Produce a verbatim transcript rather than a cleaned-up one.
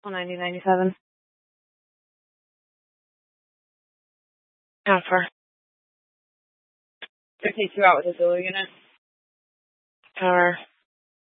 ninety ninety-seven. How far? It takes you out with a solar unit. Power.